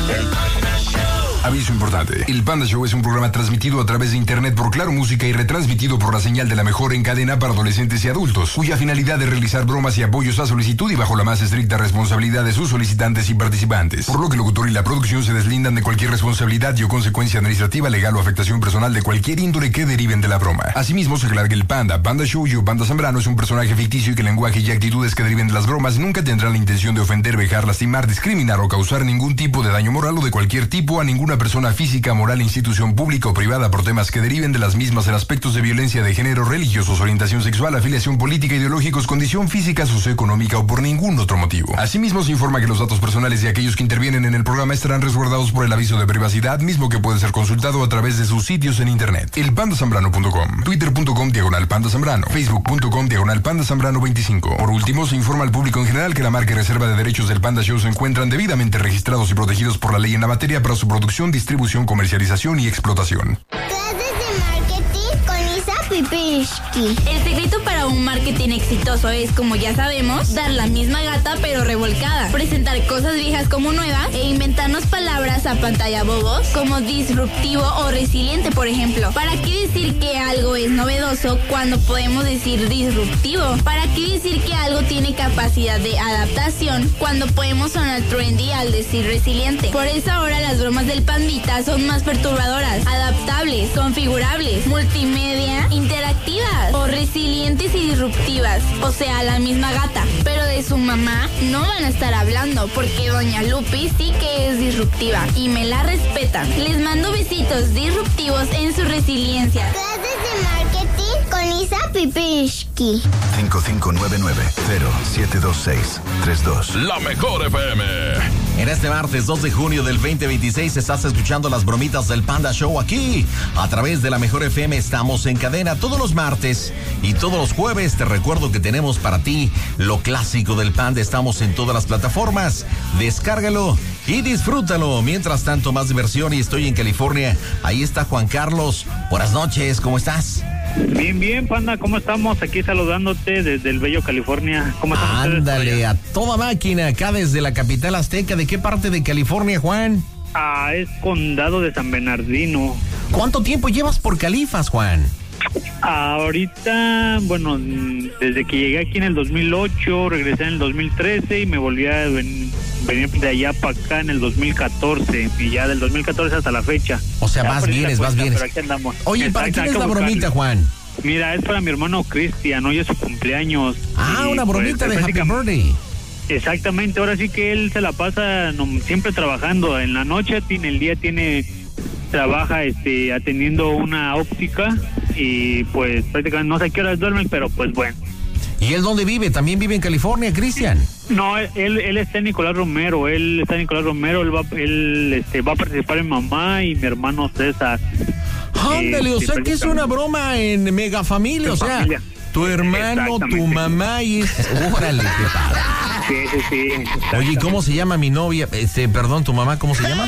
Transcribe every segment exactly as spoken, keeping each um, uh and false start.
El Panda Show. Aviso importante. El Panda Show es un programa transmitido a través de internet por Claro Música y retransmitido por la señal de la mejor en cadena para adolescentes y adultos, cuya finalidad es realizar bromas y apoyos a solicitud y bajo la más estricta responsabilidad de sus solicitantes y participantes. Por lo que el locutor y la producción se deslindan de cualquier responsabilidad y o consecuencia administrativa, legal o afectación personal de cualquier índole que deriven de la broma. Asimismo, se aclara que el Panda, Panda Show y o Panda Zambrano es un personaje ficticio y que el lenguaje y actitudes que deriven de las bromas nunca tendrán la intención de ofender, vejar, lastimar, discriminar o causar ningún tipo de daño moral o de cualquier tipo a ninguna persona física, moral, institución pública o privada por temas que deriven de las mismas en aspectos de violencia de género, religiosos, orientación sexual, afiliación política, ideológicos, condición física, socioeconómica o por ningún otro motivo. Asimismo, se informa que los datos personales de aquellos que intervienen en el programa estarán resguardados por el aviso de privacidad, mismo que puede ser consultado a través de sus sitios en internet. El panda zambrano punto com, twitter punto com diagonal panda zambrano, facebook punto com diagonal panda zambrano veinticinco. Por último, se informa al público en general que la marca y reserva de derechos del Panda Show se encuentran debidamente registrados y protegidos por la ley en la materia para su producción, distribución, comercialización y explotación. Clases de marketing con Isa Pipishki. El secreto para un marketing exitoso es, como ya sabemos, dar la misma gata pero revolcada, presentar cosas viejas como nuevas e inventarnos palabras a pantalla bobos como disruptivo o resiliente, por ejemplo. ¿Para qué decir que algo es novedoso cuando podemos decir disruptivo? ¿Para qué decir que algo tiene capacidad de adaptación cuando podemos sonar trendy al decir resiliente? Por eso ahora las bromas del pandita son más perturbadoras, adaptables, configurables, multimedia, interactivas o resilientes y disruptivas. O sea, la misma gata. Pero de su mamá no van a estar hablando porque doña Lupi sí que es disruptiva y me la respetan. Les mando besitos disruptivos en su resiliencia. Clases de marketing con Isa Pipishki. cinco cinco nueve nueve cero siete dos seis tres dos. La mejor F M. En este martes dos de junio del veinte veintiséis estás escuchando las bromitas del Panda Show aquí. A través de la mejor F M estamos en cadena todos los martes y todos los jueves. Te recuerdo que tenemos para ti lo clásico del Panda. Estamos en todas las plataformas. Descárgalo y disfrútalo. Mientras tanto, más diversión y estoy en California. Ahí está Juan Carlos. Buenas noches, ¿cómo estás? Bien, bien, Panda, ¿cómo estamos? Aquí saludándote desde el bello California. ¿Cómo están? Ándale, a toda máquina, acá desde la capital azteca. ¿De qué parte de California, Juan? Ah, es Condado de San Bernardino. ¿Cuánto tiempo llevas por Califas, Juan? Ahorita, bueno, desde que llegué aquí en el dos mil ocho, regresé en el dos mil trece y me volví a ven, venir de allá para acá en el dos mil catorce. Y ya del dos mil catorce hasta la fecha. O sea, ya vas vienes, vas vienes. Pero aquí andamos. Oye, ¿para quién es la bromita, Juan? Mira, es para mi hermano Cristian, hoy es su cumpleaños. Ah, una bromita pues, de Happy Birthday. Exactamente, ahora sí que él se la pasa no, siempre trabajando. En la noche, en el día tiene trabaja este atendiendo una óptica y pues prácticamente no sé a qué horas duermen, pero pues bueno. ¿Y él dónde vive? ¿También vive en California, Cristian? No, él, él está en Nicolás Romero, él está en Nicolás Romero, él va, él este, va a participar en mamá y mi hermano César. Ándale, eh, o sea que es una broma en mega familia, o sea, familia. Tu hermano, tu mamá y es... Órale, qué padre. Sí, sí, sí. Oye, ¿cómo se llama mi novia? Este, perdón, ¿tu mamá cómo se llama?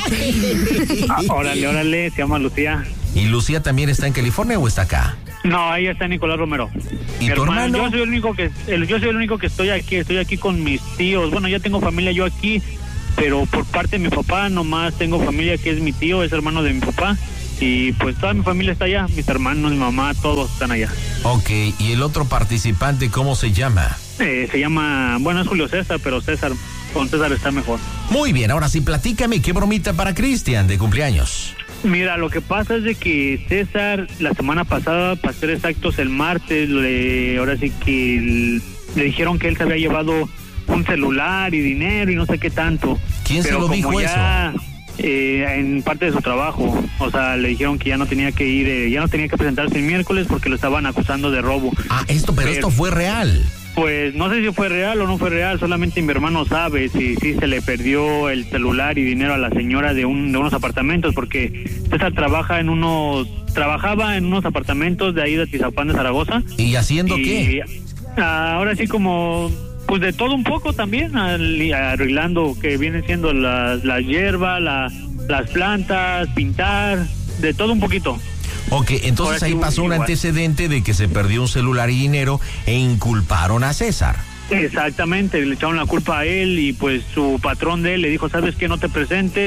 Ah, órale, órale, se llama Lucía. ¿Y Lucía también está en California o está acá? No, ella está en Nicolás Romero. ¿Y tu hermano? Yo soy el único que el, yo soy el único que estoy aquí, estoy aquí con mis tíos. Bueno, ya tengo familia yo aquí, pero por parte de mi papá nomás tengo familia que es mi tío, es hermano de mi papá. Y pues toda mi familia está allá, mis hermanos, mi mamá, todos están allá. Ok, ¿y el otro participante cómo se llama? Eh, se llama, bueno, es Julio César, pero César, con César está mejor. Muy bien, ahora sí, platícame, ¿qué bromita para Cristian de cumpleaños? Mira, lo que pasa es de que César, la semana pasada, para ser exactos, el martes, le, ahora sí que le dijeron que él se había llevado un celular y dinero y no sé qué tanto. ¿Quién pero se lo dijo ya, eso? Eh, en parte de su trabajo, o sea, le dijeron que ya no tenía que ir, eh, ya no tenía que presentarse el miércoles porque lo estaban acusando de robo. Ah, esto, pero, pero esto fue real. Pues no sé si fue real o no fue real, solamente mi hermano sabe si, si se le perdió el celular y dinero a la señora de, un, de unos apartamentos, porque César trabaja en unos, trabajaba en unos apartamentos de ahí de Atizapán de Zaragoza. ¿Y haciendo y, qué? Ahora sí como... Pues de todo un poco también, arreglando que vienen siendo las la hierba, la, las plantas, pintar, de todo un poquito. Ok, entonces ahí pasó un antecedente de que se perdió un celular y dinero e inculparon a César. Exactamente, le echaron la culpa a él y pues su patrón de él le dijo, ¿sabes qué? No te presentes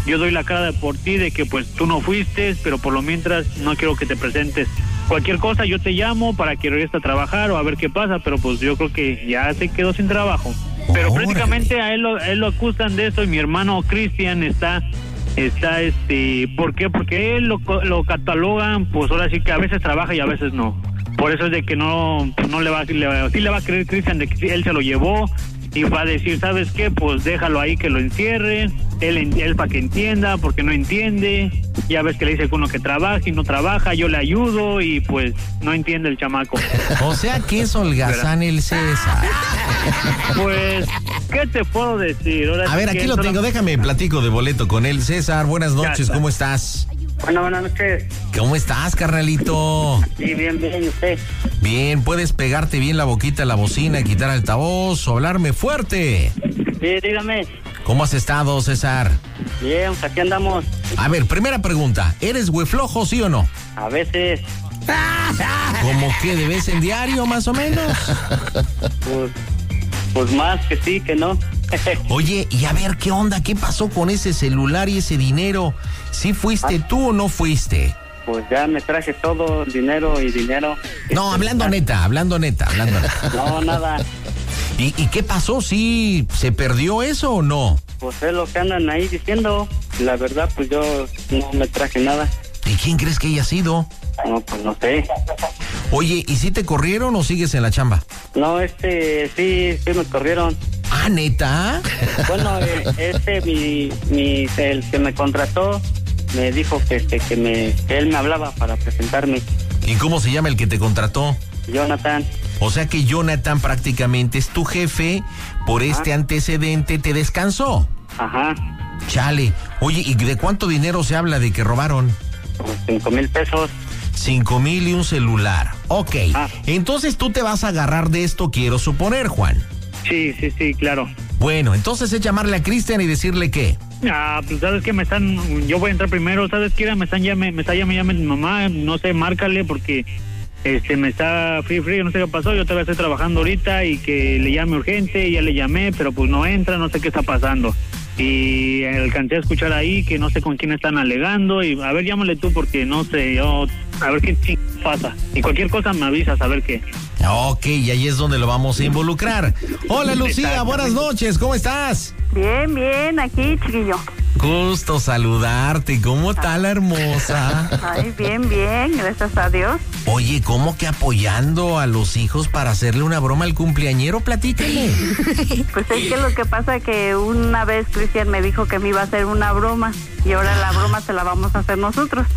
yo doy la cara por ti de que pues tú no fuiste, pero por lo mientras no quiero que te presentes. Cualquier cosa yo te llamo para que regreses a trabajar o a ver qué pasa, pero pues yo creo que ya se quedó sin trabajo. Pero Órale. prácticamente a él lo, a él lo acusan de eso y mi hermano Cristian está, está este, ¿por qué? Porque él lo, lo catalogan, pues ahora sí que a veces trabaja y a veces no. Por eso es de que no, pues no le va, le va, sí le va a creer Cristian de que él se lo llevó y va a decir, ¿sabes qué? Pues déjalo ahí que lo encierre, él, él para que entienda, porque no entiende, ya ves que le dice que uno que trabaja y no trabaja, yo le ayudo y pues no entiende el chamaco. O sea que es holgazán el César. Pues, ¿qué te puedo decir? Ahora A sí ver, que aquí lo solo- tengo, déjame platico de boleto con él. César, buenas noches, está. ¿cómo estás? Bueno, buenas noches. ¿Cómo estás, carnalito? Sí, bien, bien, ¿y usted? Bien, puedes pegarte bien la boquita a la bocina, quitar altavoz o hablarme fuerte. Sí, dígame. ¿Cómo has estado, César? Bien, pues aquí andamos. A ver, primera pregunta, ¿eres hueflojo, sí o no? A veces, ¿Cómo que de vez en diario, más o menos? pues, pues más que sí, que no. Oye, y a ver, ¿qué onda? ¿Qué pasó con ese celular y ese dinero? ¿Sí fuiste tú o no fuiste? Pues ya me traje todo, dinero y dinero. No, hablando neta, hablando neta, hablando neta. No, nada. ¿Y, y qué pasó? ¿Sí se perdió eso o no? Pues es lo que andan ahí diciendo. La verdad, pues yo no me traje nada. ¿Y quién crees que haya sido? No, pues no sé. Oye, ¿y si te corrieron o sigues en la chamba? No, este, sí, sí me corrieron. Ah, ¿neta? Bueno, eh, este, mi, mi, el que me contrató, me dijo que, este, que, me, que él me hablaba para presentarme. ¿Y cómo se llama el que te contrató? Jonathan. O sea que Jonathan prácticamente es tu jefe, por este antecedente te descansó. Ajá. Chale. Oye, ¿y de cuánto dinero se habla de que robaron? Pues cinco mil pesos. Cinco mil y un celular. Ok. Ah. Entonces tú te vas a agarrar de esto, quiero suponer, Juan. Sí, sí, sí, claro. Bueno, entonces es llamarle a Cristian y decirle qué. Ah, pues sabes que me están, yo voy a entrar primero, ¿sabes qué? Me están llame, me está llame, llame mi mamá, no sé, márcale porque este me está frío, frío, no sé qué pasó, yo todavía estoy trabajando ahorita y que le llame urgente, ya le llamé, pero pues no entra, no sé qué está pasando. Y alcancé a escuchar ahí que no sé con quién están alegando y a ver, llámale tú porque no sé, yo, a ver qué ching pasa. Y cualquier cosa me avisas, a ver qué. Ok, y ahí es donde lo vamos a involucrar. Hola Lucía, buenas noches, ¿cómo estás? Bien, bien, aquí, chiquillo. Gusto saludarte, ¿cómo está la hermosa? Ay, bien, bien, gracias a Dios. Oye, ¿cómo que apoyando a los hijos para hacerle una broma al cumpleañero? Platícale. Pues es que lo que pasa que una vez Cristian me dijo que me iba a hacer una broma y ahora la broma se la vamos a hacer nosotros.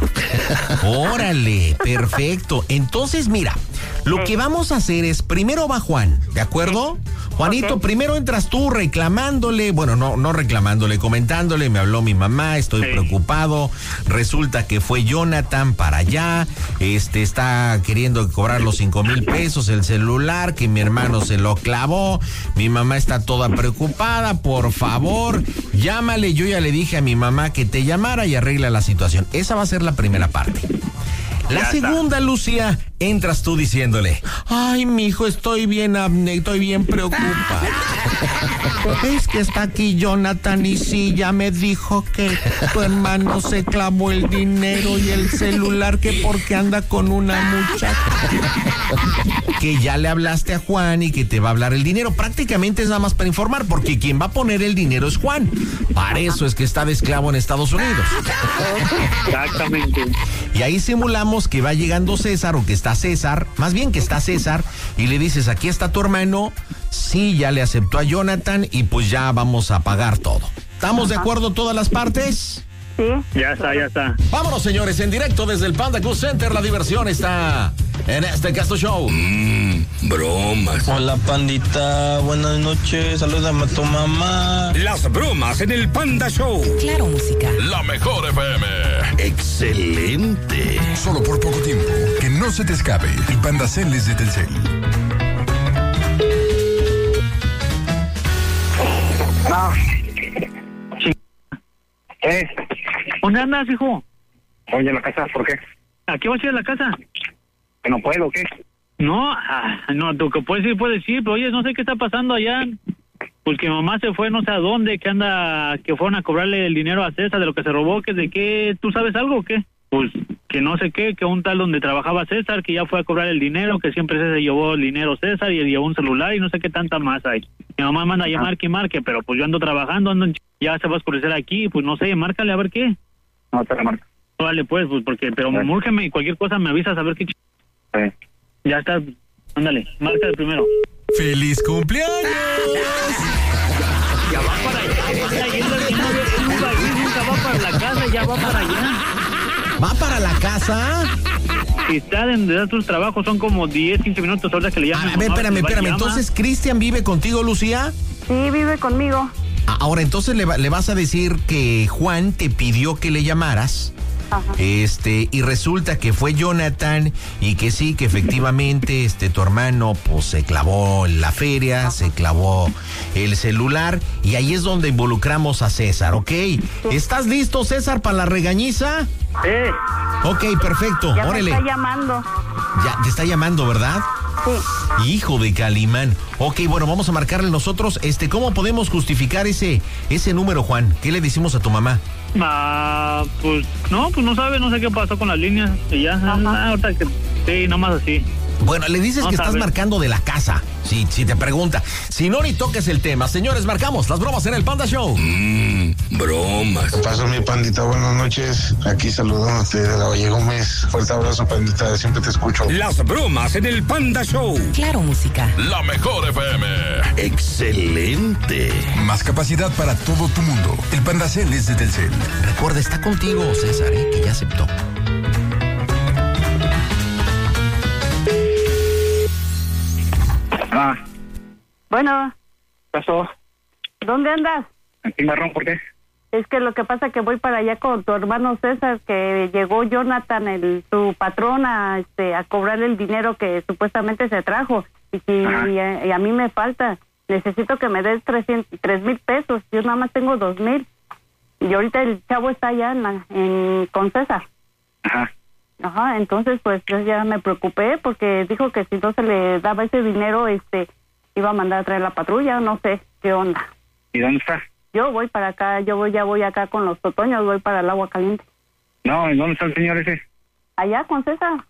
Órale, perfecto. Entonces, mira, lo que vamos a hacer es, primero va Juan, ¿de acuerdo? Juanito, Ok. primero entras tú reclamándole, bueno, no, no reclamándole, comentándole, me habló mi mamá, estoy Sí. preocupado, resulta que fue Jonathan para allá, este, está queriendo cobrar los cinco mil pesos, el celular, que mi hermano se lo clavó, mi mamá está toda preocupada, por favor, llámale, yo ya le dije a mi mamá que te llamara y arregla la situación. Esa va a ser la primera parte. La Ya está. segunda, Lucía, entras tú diciéndole, ay, mijo, estoy bien, amne- estoy bien preocupada. Es que está aquí Jonathan y sí, ya me dijo que tu hermano se clavó el dinero y el celular, que porque anda con una muchacha. Que ya le hablaste a Juan y que te va a hablar el dinero. Prácticamente es nada más para informar, porque quien va a poner el dinero es Juan. Para eso es que está de esclavo en Estados Unidos. Exactamente. Y ahí simulamos que va llegando César o que está César, más bien que está César, y le dices, aquí está tu hermano, sí, ya le aceptó a Jonathan y pues ya vamos a pagar todo. ¿Estamos de acuerdo todas las partes? Sí. Ya está, ya está. Vámonos, señores, en directo desde el Panda Cool Center, la diversión está en este Casto Show. Bromas. Hola, pandita. Buenas noches. Salúdame a tu mamá. Las bromas en el Panda Show. Claro, música. La mejor F M. Excelente. Solo por poco tiempo. Que no se te escape. El Panda Celes de Telcel. No. ¿Eh? ¿Dónde andas, hijo? Oye, la casa, ¿por qué? ¿A qué vas a ir a la casa? ¿Que no puedo o qué? No, ah, no, tú que puedes ir, puedes ir, pero oye, no sé qué está pasando allá. Pues que mamá se fue no sé a dónde, que anda, que fueron a cobrarle el dinero a César de lo que se robó, que de qué, ¿tú sabes algo o qué? Pues que no sé qué, que un tal donde trabajaba César, que ya fue a cobrar el dinero, que siempre se llevó el dinero César y él llevó un celular y no sé qué tanta más hay. Mi mamá manda a llamar que marque, pero pues yo ando trabajando, ando en ch... ya se va a oscurecer aquí, pues no sé, márcale a ver qué. No, te la marco. Vale, pues, pues porque, pero Sí. múrgeme y cualquier cosa me avisas a ver qué ch... Sí. Ya está, ándale, márcale primero. ¡Feliz cumpleaños! Ya va para allá, está yendo el dinero, él iba a ir, nunca va para la casa, ya va para allá. ¿Va para la casa? Está de tus trabajos, son como diez, quince minutos ahora que le llaman. A ver, espérame, espérame. Entonces, ¿Cristian vive contigo, Lucía? Sí, vive conmigo. Ahora, entonces le, va- le vas a decir que Juan te pidió que le llamaras. Ajá. Este, y resulta que fue Jonathan y que sí, que efectivamente este tu hermano pues se clavó en la feria, Ajá. se clavó el celular y ahí es donde involucramos a César, ¿ok? Sí. ¿Estás listo, César, para la regañiza? Sí. Ok, perfecto, Ya órale. me está llamando. Ya, te está llamando, ¿verdad? Sí. Hijo de Calimán. Ok, bueno, vamos a marcarle nosotros, este, ¿cómo podemos justificar ese, ese número, Juan? ¿Qué le decimos a tu mamá? Ah, pues no, pues no sabe, no sé qué pasó con las líneas y ya, ah, ahorita que sí, nada más así. Bueno, le dices No que sabe. estás marcando de la casa. Si, si te pregunta. Si no, ni toques el tema. Señores, marcamos las bromas en el Panda Show. Mmm, bromas. ¿Qué pasó, mi pandita? Buenas noches. Aquí saludándote de la Valle Gómez. Fuerte abrazo, pandita. Siempre te escucho. Las bromas en el Panda Show. Claro, música. La mejor F M. Excelente. Más capacidad para todo tu mundo. El Pandacel es de Telcel. Recuerda, está contigo, César, ¿eh? Que ya aceptó. Ah, Bueno, ¿qué pasó? ¿dónde andas? Aquí marrón, ¿por qué? Es que lo que pasa es que voy para allá con tu hermano César, que llegó Jonathan, el su patrón, a, este, a cobrar el dinero que supuestamente se trajo. Y, que, y, a, y a mí me falta. Necesito que me des tres mil pesos. Yo nada más tengo dos mil. Y ahorita el chavo está allá en, la, en con César. Ajá. Ajá, entonces pues yo ya me preocupé porque dijo que si no se le daba ese dinero, este, iba a mandar a traer la patrulla, no sé qué onda. ¿Y dónde está? Yo voy para acá, yo voy, ya voy acá con los totoños, voy para el agua caliente. No, ¿y dónde está el señor ese? Allá con César.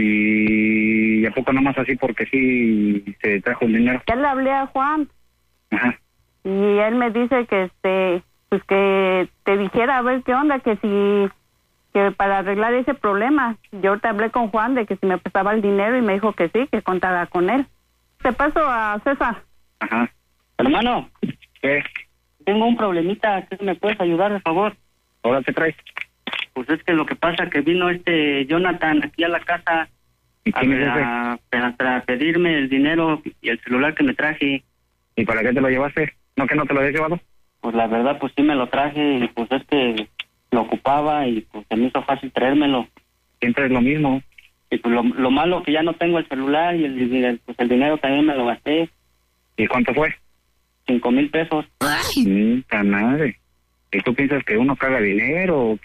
Y a poco nomás así porque sí se trajo el dinero. Ya le hablé a Juan. Ajá. Y él me dice que este, pues que te dijera a ver qué onda, que si, que para arreglar ese problema. Yo te hablé con Juan de que si me prestaba el dinero y me dijo que sí, que contara con él. Te paso a César. Ajá. Hermano, ¿Qué? tengo un problemita, ¿qué me puedes ayudar, por favor? ¿Ahora te traes? Pues es que lo que pasa que vino este Jonathan aquí a la casa ¿Y a, quién es ese? a, a- para pedirme el dinero y el celular que me traje. ¿Y para qué te lo llevaste? ¿No que no te lo habías llevado? Pues la verdad, pues sí me lo traje y pues es que lo ocupaba y pues se me hizo fácil traérmelo. Siempre es lo mismo. Y pues lo, lo malo que ya no tengo el celular y el, el- pues el dinero también me lo gasté, ¿Y cuánto fue? cinco mil pesos. ¡Puta madre! ¿Y tú piensas que uno caga dinero o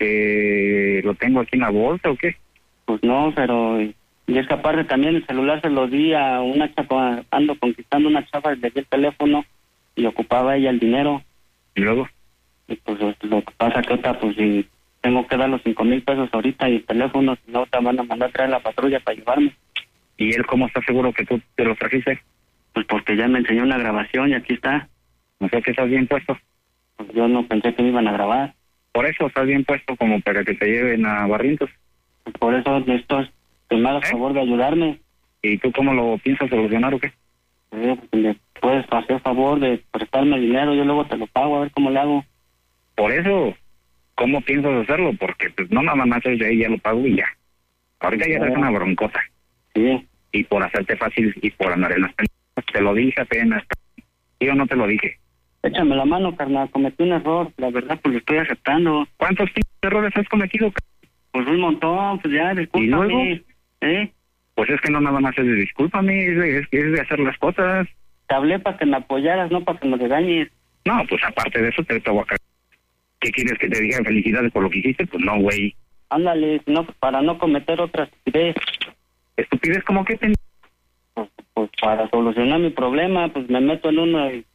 que lo tengo aquí en la bolsa o qué? Pues no, pero y es que aparte también el celular se lo di a una chava, ando conquistando una chava, le di el teléfono y ocupaba ella el dinero. ¿Y luego? Y pues lo que pasa que ahorita pues si tengo que dar los cinco mil pesos ahorita y el teléfono, si no te van a mandar a traer la patrulla para ayudarme. ¿Y él cómo está seguro que tú te lo trajiste? Pues porque ya me enseñó una grabación y aquí está. No sé que estás bien puesto. Pues yo no pensé que me iban a grabar. Por eso estás bien puesto como para que te lleven a Barrientos. Pues por eso necesito que me hagas ¿Eh? favor de ayudarme. ¿Y tú cómo lo piensas solucionar o qué? Eh, pues, ¿me puedes hacer favor de prestarme dinero? Yo luego te lo pago, a ver cómo le hago. Por eso, ¿cómo piensas hacerlo? Porque pues no nada más es de ahí, ya lo pago y ya. Ahorita ya es una broncota. Sí. Y por hacerte fácil y por andar en las pendejas, te lo dije apenas. Yo no te lo dije. Échame la mano, carnal, cometí un error. La verdad, pues lo estoy aceptando. ¿Cuántos p- errores has cometido? c-? Pues un montón, pues ya, discúlpame. ¿Y luego? ¿Eh? Pues es que no nada más es de discúlpame, es de, es, es de hacer las cosas. Te hablé para que me apoyaras, no para que me regañes. No, pues aparte de eso te, te voy a cagar. ¿Qué quieres que te diga felicidades por lo que hiciste? Pues no, güey. Ándale, no, para no cometer otra estupidez. ¿Estupidez como qué? Ten... Pues, pues para solucionar mi problema, pues me meto en uno y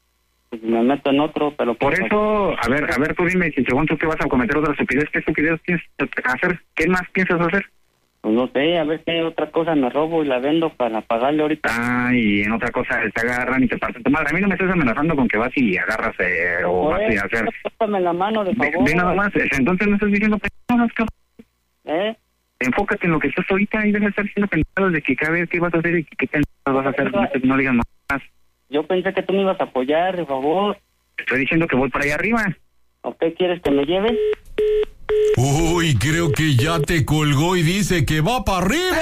pues me meto en otro, pero... Por eso, a ver, a ver, tú dime, si según tú que vas a cometer otra estupidez, ¿qué estupidez piensas hacer? ¿Qué más piensas hacer? Pues no sé, a ver qué otra cosa me robo y la vendo para pagarle ahorita. Ah, y en otra cosa te agarran y te parten tu madre. A mí no me estés amenazando con que vas y agarras eh, o Pues, vas a hacer... Tópame la mano, de Ve, favor. ve nada más, entonces no estás diciendo pendejadas, cabrón. ¿Eh? Enfócate en lo que estás ahorita y deja de estar diciendo pendejadas de que cada vez qué vas a hacer y qué pendejadas vas a hacer. No, no digas más. Yo pensé que tú me ibas a apoyar, de favor. Estoy diciendo que voy para allá arriba. ¿O qué quieres que me lleve? Uy, creo que ya te colgó y dice que va para arriba.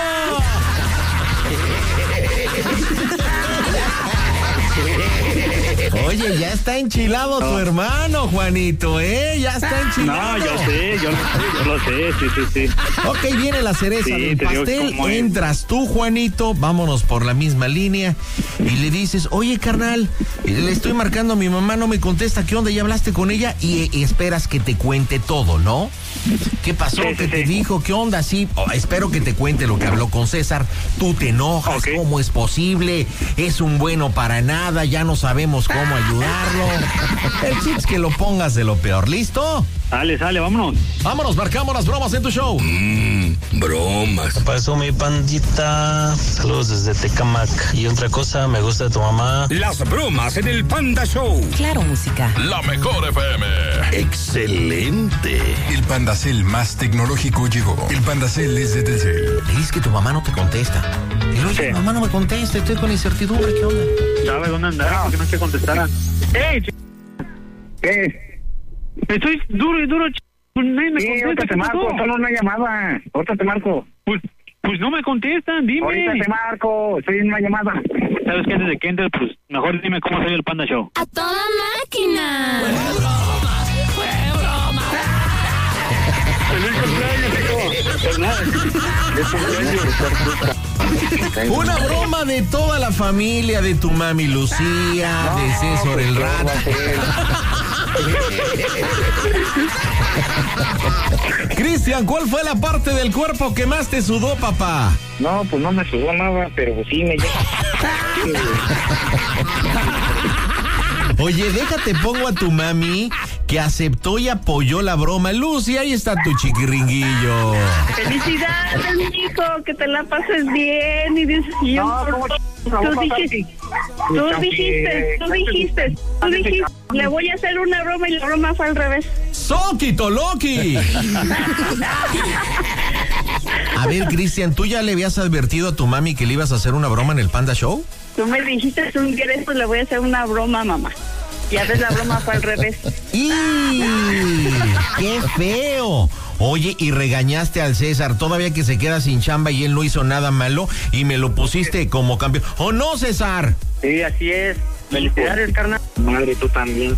Oye, ya está enchilado no. tu hermano, Juanito, ¿eh? Ya está enchilado. No, yo sé, yo lo sé, yo lo sé, sí, sí, sí. Ok, viene la cereza sí, del pastel, entras tú, Juanito, vámonos por la misma línea y le dices, oye, carnal, le estoy marcando a mi mamá, no me contesta, ¿qué onda? ¿Ya hablaste con ella? Y, y esperas que te cuente todo, ¿no? ¿Qué pasó? Sí, ¿Qué sí, te sí. dijo? ¿Qué onda? Sí, oh, espero que te cuente lo que habló con César. Tú te enojas, okay. ¿Cómo es posible? Es un bueno para nada, ya no sabemos cómo ayudarlo. El chiste es que lo pongas de lo peor, ¿listo? Sale, sale, vámonos. Vámonos, marcamos las bromas en tu show. Mmm, bromas. ¿Qué pasó, mi pandita? Saludos desde Tecamac. Y otra cosa, me gusta tu mamá. Las bromas en el Panda Show. Claro, música. La mejor F M. Excelente. El Pandacel más tecnológico llegó. El Pandacel es de Telcel. Le dices que tu mamá no te contesta. Y luego, sí. Tu mamá no me contesta, estoy con incertidumbre, ¿qué onda? ¿Sabes dónde andaba? ¿Por qué no te contestara? ¡Ey, ch... ¿Qué? Estoy duro y duro, ch... Nadie me sí, contesta. Ahorita te marco, solo una llamada. Ahorita te marco. Pues, pues no me contestan, dime. Ahorita te marco, estoy en una llamada. ¿Sabes qué? Desde que entres, pues mejor dime cómo soy el Panda Show. ¡A toda máquina! ¡Fue broma! ¡Fue broma! Una broma de toda la familia, de tu mami Lucía, no, de César el Rata. Cristian, ¿cuál fue la parte del cuerpo que más te sudó, papá? No, pues no me sudó nada, pero sí me llega. Oye, déjate, pongo a tu mami que aceptó y apoyó la broma. Lucy, ahí está tu chiquiringuillo. Felicidades, hijo, que te la pases bien. Y dices, y yo, no, ¿cómo tú dijiste, tú dijiste, tú dijiste, tú dijiste, le voy a hacer una broma y la broma fue al revés. ¡Soquito, Loki! A ver, Cristian, ¿tú ya le habías advertido a tu mami que le ibas a hacer una broma en el Panda Show? Tú me dijiste un día pues le voy a hacer una broma, mamá. Y a veces la broma fue al revés. ¡Y! ¡Qué feo! Oye, y regañaste al César, todavía que se queda sin chamba y él no hizo nada malo y me lo pusiste como campeón. ¿O no, César? Sí, así es. Felicidades, carnal. Madre, tú también.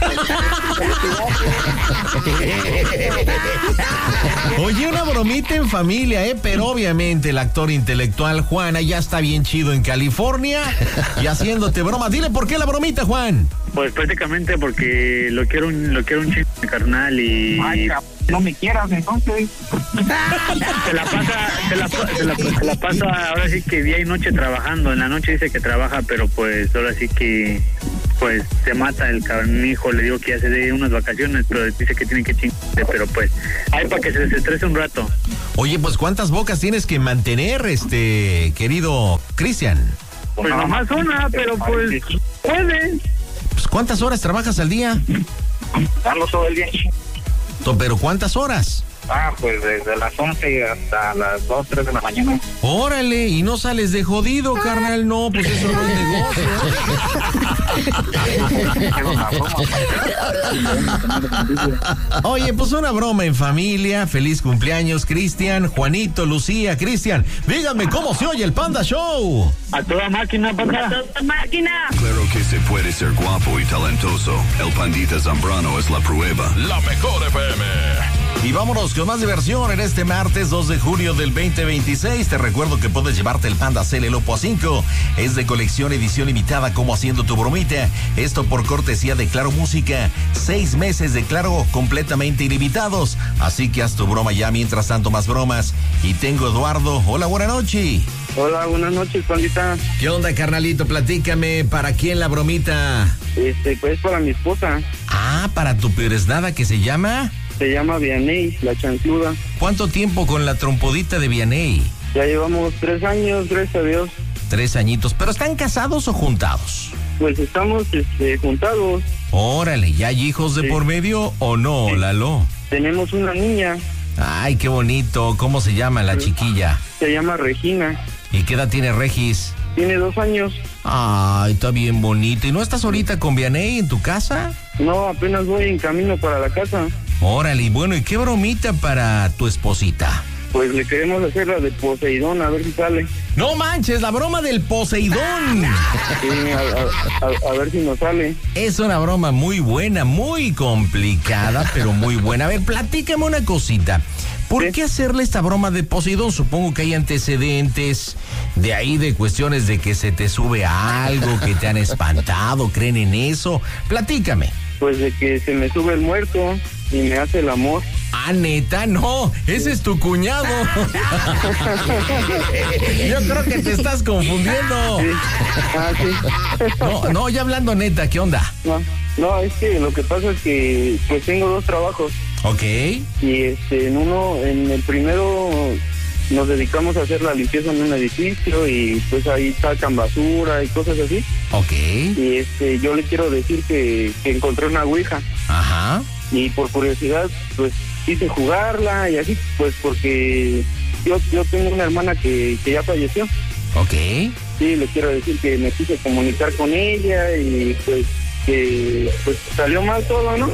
Oye, una bromita en familia, ¿eh? Pero obviamente el actor intelectual Juana ya está bien chido en California y haciéndote bromas. Dile por qué la bromita, Juan. Pues prácticamente porque lo quiero un, lo quiero un chingo de carnal y... Ay, no me quieras, entonces. Se la pasa, se la, se la, se la pasa ahora sí que día y noche trabajando. En la noche dice que trabaja, pero pues ahora sí que... pues se mata el carnijo, le digo que ya se dé unas vacaciones, pero dice que tiene que chingarse, pero pues hay para que se desestrese un rato. Oye, pues ¿cuántas bocas tienes que mantener, este querido Cristian? Pues nomás una, pero pues puede. Pues ¿cuántas horas trabajas al día? Darlo todo el día. ¿Pero cuántas horas? Ah, pues desde las once hasta las dos, tres de la mañana. Órale, y no sales de jodido, carnal. No, pues eso no es negocio. Oye, pues una broma en familia. Feliz cumpleaños, Cristian, Juanito, Lucía, Cristian. Díganme cómo se oye el Panda Show. A toda máquina, Panda. A toda máquina. Claro que se puede ser guapo y talentoso. El Pandita Zambrano es la prueba. La mejor F M. Y vámonos con más diversión en este martes dos de junio del veinte veintiséis. Te recuerdo que puedes llevarte el Panda Cel el Oppo A cinco. Es de colección edición limitada como haciendo tu bromita. Esto por cortesía de Claro Música. Seis meses de Claro completamente ilimitados. Así que haz tu broma ya, mientras tanto más bromas. Y tengo Eduardo. Hola, buena noche. Hola, buenas noches, Pandita. ¿Qué onda, carnalito? Platícame, ¿para quién la bromita? Este, pues para mi esposa. Ah, para tu nada que se llama... Se llama Vianey, la chancluda. ¿Cuánto tiempo con la trompodita de Vianey? Ya llevamos tres años, gracias a Dios. Tres añitos. ¿Pero están casados o juntados? Pues estamos este, juntados. Órale, ¿ya hay hijos de sí. por medio o no, sí. Lalo? Tenemos una niña. Ay, qué bonito. ¿Cómo se llama la chiquilla? Se llama Regina. ¿Y qué edad tiene Regis? Tiene dos años. Ay, está bien bonito. ¿Y no estás ahorita con Vianey en tu casa? No, apenas voy en camino para la casa. Órale, y bueno, ¿y qué bromita para tu esposita? Pues le queremos hacer la de Poseidón, a ver si sale. ¡No manches, la broma del Poseidón! Sí, a, a, a ver si nos sale. Es una broma muy buena, muy complicada, pero muy buena. A ver, platícame una cosita. ¿Por ¿Sí? qué hacerle esta broma de Poseidón? Supongo que hay antecedentes de ahí, de cuestiones de que se te sube algo, que te han espantado, ¿creen en eso? Platícame. Pues de que se me sube el muerto y me hace el amor. Ah, neta, no, ese es tu cuñado. Yo creo que te estás confundiendo. Sí. Ah, sí. No, no, ya hablando neta, ¿qué onda? No, no, es que lo que pasa es que pues tengo dos trabajos. Ok. Y este, en uno, en el primero nos dedicamos a hacer la limpieza en un edificio y pues ahí sacan basura y cosas así. Ok. Y este, yo le quiero decir que, que encontré una ouija. Ajá. Y por curiosidad, pues quise jugarla y así, pues porque yo yo tengo una hermana que, que ya falleció. Ok. Sí, le quiero decir que me quise comunicar con ella y pues que pues salió mal todo, ¿no?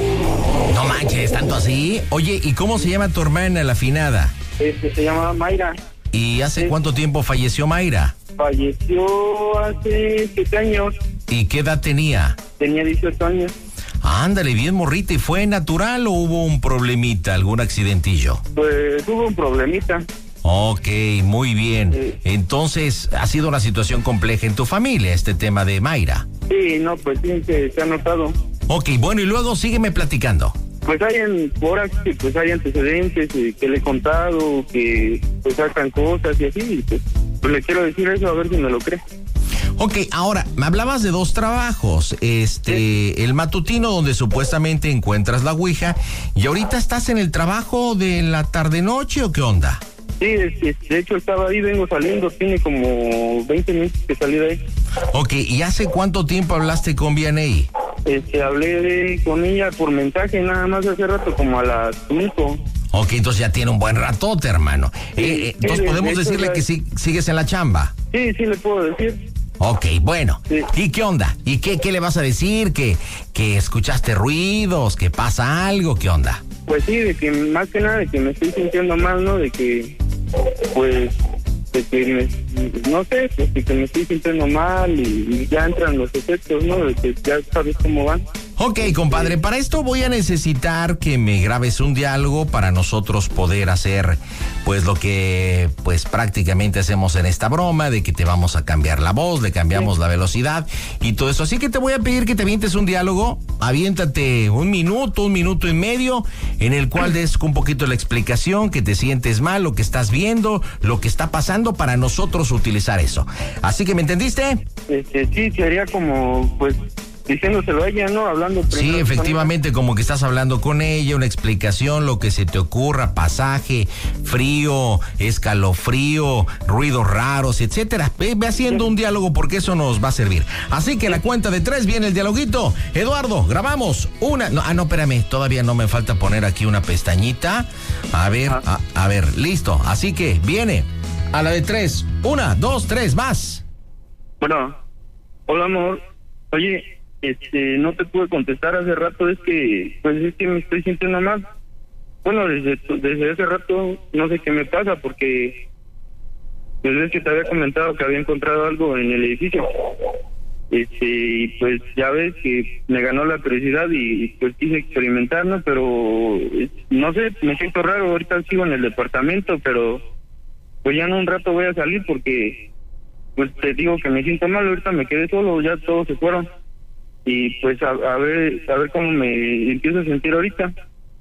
No manches, ¿tanto así? Oye, ¿y cómo se llama tu hermana, la afinada? Este, se llama Mayra. ¿Y hace sí. cuánto tiempo falleció Mayra? Falleció hace siete años. ¿Y qué edad tenía? Tenía dieciocho años. Ándale, bien morrita. ¿Y fue natural o hubo un problemita, algún accidentillo? Pues hubo un problemita. Ok, muy bien. Sí. Entonces, ha sido una situación compleja en tu familia, este tema de Mayra. Sí, no, pues sí, se, se ha notado. Ok, bueno, y luego sígueme platicando. Pues hay en, ahora sí, pues hay antecedentes eh, que le he contado, que pues sacan cosas y así, y pues, pues le quiero decir eso a ver si me lo cree. Ok, ahora, me hablabas de dos trabajos, este, sí. el matutino donde supuestamente encuentras la ouija, y ahorita estás en el trabajo de la tarde-noche, ¿o qué onda? Sí, de, de hecho estaba ahí, vengo saliendo, tiene como veinte minutos que salí de ahí. Ok, ¿y hace cuánto tiempo hablaste con Vianey? Este, hablé de, con ella por mensaje nada más hace rato, como a las cinco. Ok, entonces ya tiene un buen ratote, hermano. Sí, eh, eh, entonces sí, podemos de decirle la... que sí, sigues en la chamba. Sí, sí le puedo decir. Ok, bueno. Sí. ¿Y qué onda? ¿Y qué, qué le vas a decir? ¿Que, que escuchaste ruidos? ¿Que pasa algo? ¿Qué onda? Pues sí, de que más que nada de que me estoy sintiendo mal, ¿no? De que, pues, de que me, no sé, pues de que me estoy sintiendo mal y, y ya entran los efectos, ¿no? De que ya sabes cómo van. Ok, compadre, para esto voy a necesitar que me grabes un diálogo para nosotros poder hacer, pues, lo que, pues, prácticamente hacemos en esta broma, de que te vamos a cambiar la voz, le cambiamos sí. la velocidad y todo eso. Así que te voy a pedir que te avientes un diálogo, aviéntate un minuto, un minuto y medio, en el cual des un poquito la explicación, que te sientes mal, lo que estás viendo, lo que está pasando, para nosotros utilizar eso. Así que, ¿me entendiste? Este, sí, sería como, pues, diciéndoselo a ella, ¿no? Hablando Sí, efectivamente, como que estás hablando con ella, una explicación, lo que se te ocurra, pasaje, frío, escalofrío, ruidos raros, etcétera. Ve, ve haciendo un diálogo porque eso nos va a servir. Así que la cuenta de tres viene el dialoguito. Eduardo, grabamos una... No, ah, no, espérame, todavía no me falta poner aquí una pestañita. A ver, a, a ver, listo. Así que viene a la de tres. Una, dos, tres, más. Bueno, hola, amor. Oye... Este, no te pude contestar hace rato, es que, pues es que me estoy sintiendo mal. Bueno, desde desde hace rato no sé qué me pasa, porque pues es que te había comentado que había encontrado algo en el edificio. Este, y pues ya ves que me ganó la curiosidad y pues quise experimentar, ¿no? Pero no sé, me siento raro, ahorita sigo en el departamento, pero pues ya en un rato voy a salir porque pues te digo que me siento mal, ahorita me quedé solo, ya todos se fueron. Y pues a, a ver a ver cómo me empiezo a sentir ahorita.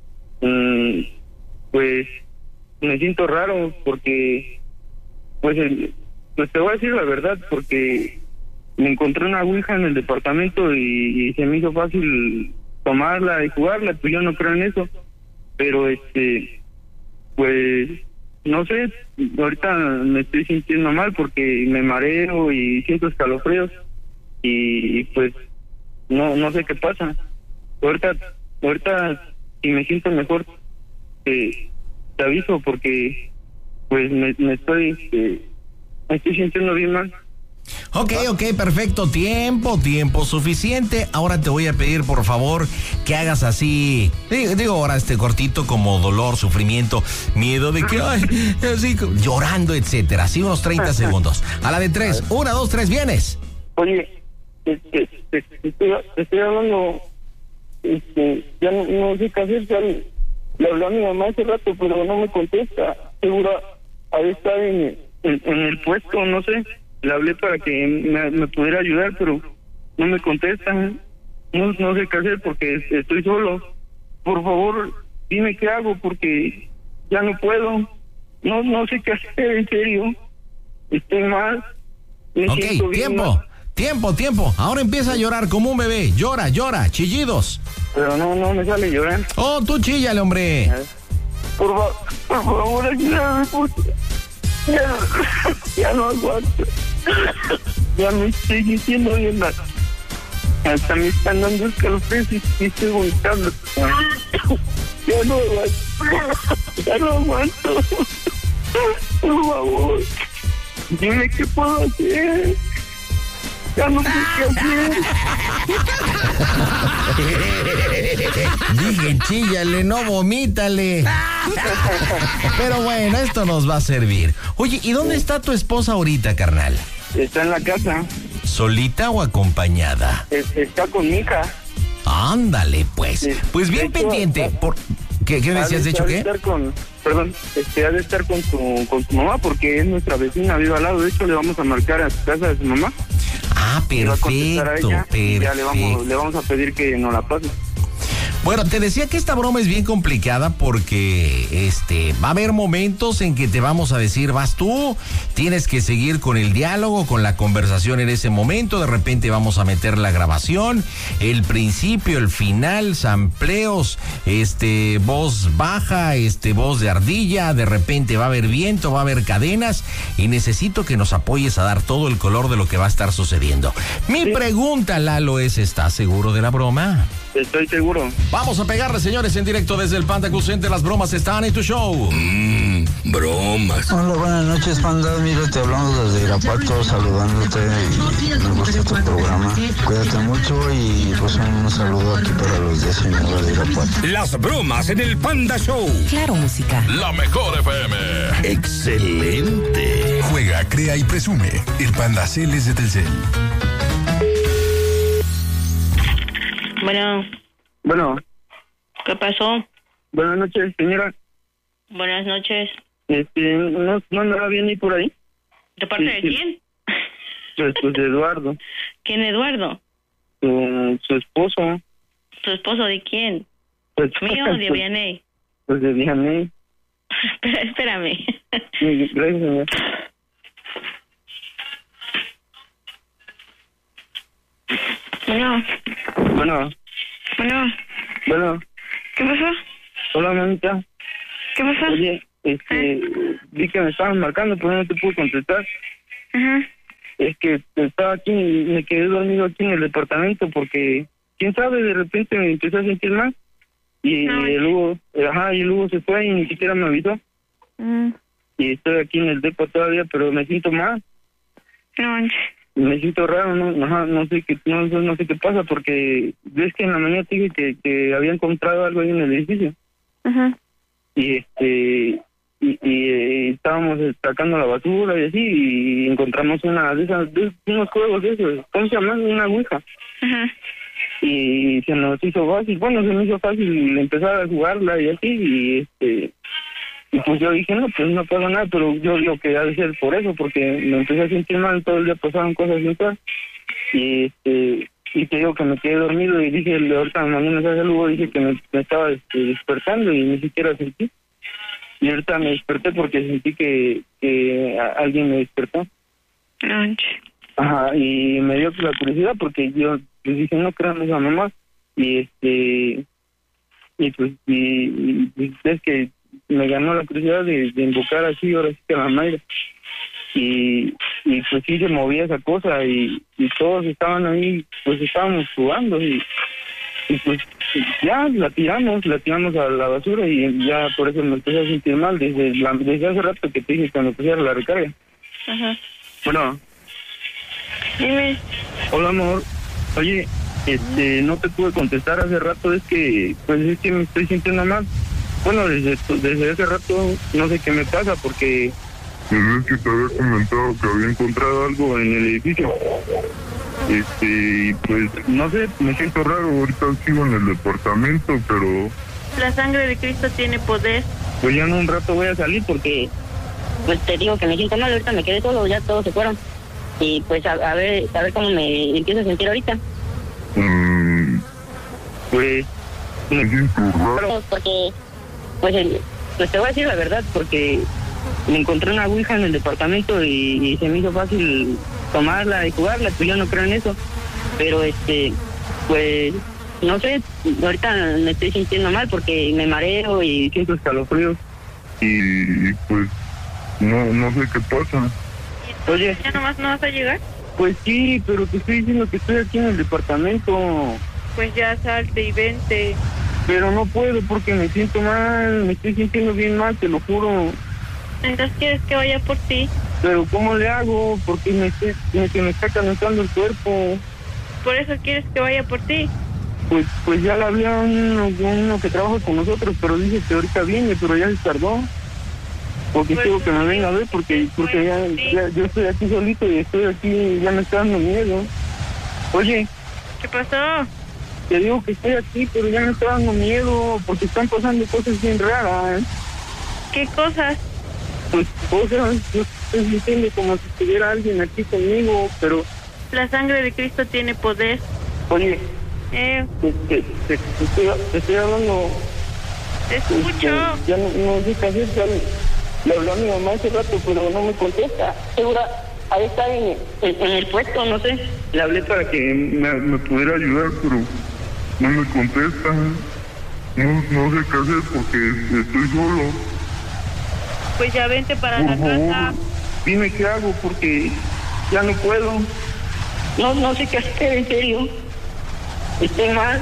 Mm, pues me siento raro porque pues el, pues te voy a decir la verdad, porque me encontré una ouija en el departamento y, y se me hizo fácil tomarla y jugarla, pues yo no creo en eso, pero este, pues, no sé, ahorita me estoy sintiendo mal porque me mareo y siento escalofríos y, y pues, no no sé qué pasa. Ahorita, ahorita, si me siento mejor, te, te aviso porque, pues, me, me estoy, este, me estoy sintiendo bien mal. Ok, ok, perfecto. Tiempo, tiempo suficiente. Ahora te voy a pedir, por favor, que hagas así, digo, digo ahora este cortito como dolor, sufrimiento, miedo de que, ay, así, llorando, etcétera. Así unos treinta segundos. A la de tres. Una, dos, tres, vienes. Oye, te, te, te, te, estoy, te estoy hablando, este, ya no, no sé qué hacer, ya le, le hablé a mi mamá hace rato, pero no me contesta. Seguro ha de estar en, en, en el puesto, no sé. Le hablé para que me, me pudiera ayudar, pero no me contestan. No, no sé qué hacer porque estoy solo. Por favor, dime qué hago porque ya no puedo. No no sé qué hacer, en serio. Estoy mal. Me ok, siento bien tiempo, mal. tiempo, tiempo. Ahora empieza a llorar como un bebé. Llora, llora, chillidos. Pero no, no me sale llorar. Oh, tú chíllale, hombre. Por, fa por favor, ayúdame, porque ya, ya no aguanto. Ya me estoy sintiendo bien mal. Hasta me están dando escalofríos y, y estoy vomitando. Ya no aguanto. Ya no aguanto. Por favor, dime qué puedo hacer. Ya no sé qué hacer. Dije, chíllale, no vomítale. Pero bueno, esto nos va a servir. Oye, ¿y dónde está tu esposa ahorita, carnal? Está en la casa. ¿Solita o acompañada? Es, está con mi hija. Ándale, pues. Sí. Pues bien De hecho, pendiente. ha- Por... ¿Qué, qué decías? ¿De hecho Ha de qué? estar con, perdón, este, ha de estar con tu, con tu mamá porque es nuestra vecina, vive al lado. De hecho, le vamos a marcar a su casa de su mamá. Ah, Le va a contestar a perfecto, ella y ya le vamos, perfecto. le vamos a pedir que nos la pase. Bueno, te decía que esta broma es bien complicada porque este va a haber momentos en que te vamos a decir, vas tú, tienes que seguir con el diálogo, con la conversación en ese momento, de repente vamos a meter la grabación, el principio, el final, sampleos, este voz baja, este voz de ardilla, de repente va a haber viento, va a haber cadenas y necesito que nos apoyes a dar todo el color de lo que va a estar sucediendo. Mi Sí. pregunta, Lalo, es, ¿estás seguro de la broma? Estoy seguro. Vamos a pegarle, señores, en directo desde el Panda Cool Center. Las bromas están en tu show. Mmm, bromas. Hola, buenas noches, Panda. Mira, te hablamos desde Irapuato, saludándote y me gusta tu programa. Cuídate mucho y pues un saludo aquí para los de Señora de Irapuato. Las bromas en el Panda Show. Claro, música. La mejor F M. Excelente. Juega, crea y presume. El Panda Cel es de Telcel. Bueno, Bueno, ¿qué pasó? buenas noches, señora. Buenas noches. Este, ¿no, no andaba bien ahí por ahí? ¿De parte Sí, de sí. quién? Pues, pues de Eduardo, ¿Quién, Eduardo? su, su esposo. ¿Tu esposo de quién? Pues, ¿Mío o de Vianney? Pues de Vianney. Espera, espérame. Sí, gracias, señor. Bueno, Bueno, bueno, bueno. ¿qué pasó? Hola, mamita. ¿Qué pasó? Oye, este, vi que me estaban marcando, pero no te pude contestar. Ajá. Es que estaba aquí y me quedé dormido aquí en el departamento porque, quién sabe, de repente me empecé a sentir mal. Y No, el Hugo, ajá, y el Hugo se fue y ni siquiera me avisó. Mm, Y estoy aquí en el depo todavía, pero me siento mal. no manches. Me siento raro, no, ajá, no sé qué, no, no no sé qué pasa porque ves que en la mañana te dije que, que había encontrado algo ahí en el edificio. Ajá. Y este y, y eh, estábamos sacando la basura y así y encontramos una de esas de unos juegos de esos, ¿cómo se llaman? Una ouija. Ajá. Y se nos hizo fácil, bueno, se me hizo fácil empezar a jugarla y así y este y pues yo dije, no, pues no pasa nada, pero yo digo que ha de ser por eso, porque me empecé a sentir mal, todo el día pasaban cosas y tal, y este y te digo que me quedé dormido y dije, ahorita mañana se luego dije que me, me estaba este, despertando y ni siquiera sentí. Y ahorita me desperté porque sentí que, que a- alguien me despertó. No manches. Ajá, y me dio la curiosidad porque yo les dije, no crean esa mamá. Y este, y pues, y, y, y es que me ganó la curiosidad de, de invocar así, ahora sí que a la Mayra. Y, y pues sí se movía esa cosa y, y todos estaban ahí, pues estábamos jugando y, y pues ya la tiramos, la tiramos a la basura y ya por eso me empecé a sentir mal desde, la, desde hace rato que te dije cuando pusiera la recarga. Ajá. Bueno. Dime. Hola, amor. Oye, este, no te pude contestar hace rato, es que, pues es que me estoy sintiendo mal. Bueno, desde, desde hace rato no sé qué me pasa porque... Pues es que te había comentado que había encontrado algo en el edificio. Este, y pues, no sé, me siento raro, ahorita sigo en el departamento, pero... La sangre de Cristo tiene poder. Pues ya en un rato voy a salir porque... Pues te digo que me siento mal, ahorita me quedé solo, ya todos se fueron. Y pues a, a ver a ver cómo me empiezo a sentir ahorita. Mm, pues... me siento raro. Pero porque... Pues, el, pues te voy a decir la verdad, porque... Me encontré una ouija en el departamento y, y se me hizo fácil tomarla y jugarla, pues yo no creo en eso. Pero este, pues, no sé, ahorita me estoy sintiendo mal porque me mareo y siento escalofríos. Y, y pues, no, no sé qué pasa. Oye. ¿Ya nomás no vas a llegar? Pues sí, pero te estoy diciendo que estoy aquí en el departamento. Pues ya salte y vente. Pero no puedo porque me siento mal, me estoy sintiendo bien mal, te lo juro. Entonces, ¿quieres que vaya por ti? Pero ¿cómo le hago? Porque me, estoy, me, que me está calentando el cuerpo. ¿Por eso quieres que vaya por ti? Pues pues ya le hablé a uno, uno que trabaja con nosotros, pero dice que ahorita viene, pero ya se tardó. Porque pues, quiero que me venga a ver, porque porque ya, ya yo estoy aquí solito y estoy aquí, ya me está dando miedo. Oye. ¿Qué pasó? Te digo que estoy aquí, pero ya me está dando miedo, porque están pasando cosas bien raras. ¿Qué cosas? Pues cosas, yo estoy sintiendo como si estuviera alguien aquí conmigo, pero... La sangre de Cristo tiene poder. Oye, eh. te, te, te, te, estoy, te estoy hablando... Te escucho. Este, ya no, no sé qué hacer, ya le, le habló a mi mamá hace rato, pero no me contesta. Segura, ahí está en, en, en el puesto, no sé. Le hablé para que me, me pudiera ayudar, pero no me contesta. No, no sé qué hacer porque estoy solo. Pues ya vente para Por la favor, casa. Dime qué hago porque ya no puedo. No, no sé qué hacer, en serio. Estoy mal.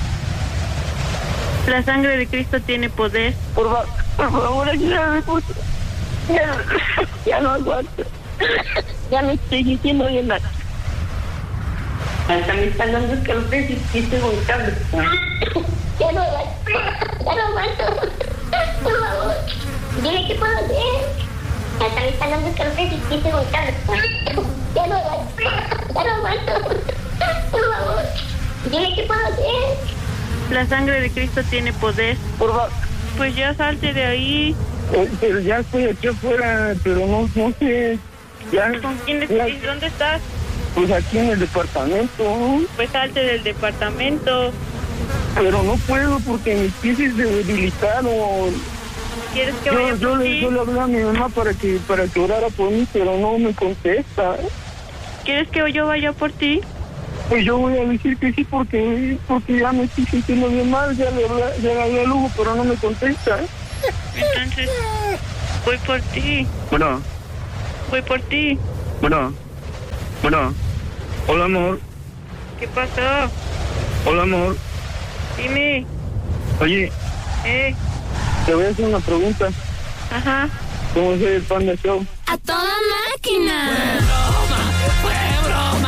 La sangre de Cristo tiene poder. Por, fa por favor, ayúdame, por ya, ya no aguanto. Ya me estoy sintiendo bien mal. Hasta me están dando escalofríos y estoy vomitando. Ya no aguanto. Ya no aguanto. Por favor. Dime qué puedo hacer. Hasta me están dando escalofríos y estoy vomitando. Ya no aguanto. Ya no aguanto. Por favor. Dime qué puedo hacer. La sangre de Cristo tiene poder. Por favor. Pues ya salte de ahí. Eh, pero ya estoy aquí afuera, pero no, no sé. Ya, ¿Con quién ya, estás? ¿Dónde estás? Pues aquí en el departamento. Pues salte del departamento. Pero no puedo porque mis pies se debilitaron. ¿Quieres que yo, vaya yo, por le, ti? yo le hablé a mi mamá para que para que orara por mí, pero no me contesta. ¿Quieres que yo vaya por ti? Pues yo voy a decir que sí porque porque ya me estoy sintiendo bien mal, ya le hablé, ya le hablé a Lugo, pero no me contesta. Entonces, voy por ti. Bueno. Voy por ti. Bueno. Bueno. Hola, amor. ¿Qué pasó? Hola, amor. Dime. Oye. Eh. Te voy a hacer una pregunta. Ajá. ¿Cómo es el Panda Show? ¡A toda máquina! ¡Fue broma!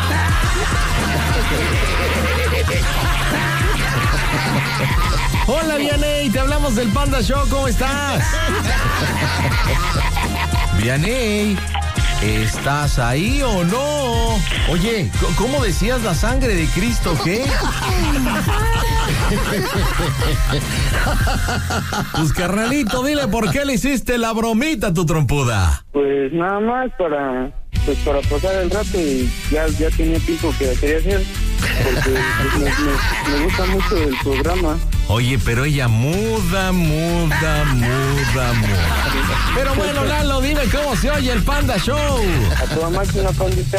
Hola, Vianey, te hablamos del Panda Show, ¿cómo estás? Vianey, ¿estás ahí o no? Oye, ¿cómo decías la sangre de Cristo, qué? Pues carnalito, dile por qué le hiciste la bromita a tu trompuda. Pues nada más para pues para pasar el rato y ya, ya tenía tiempo que quería hacer porque pues, me, me, me gusta mucho el programa. Oye, pero ella muda, muda, muda, muda. Pero bueno, Lalo, dime cómo se oye el Panda Show. A toda máquina, pandita.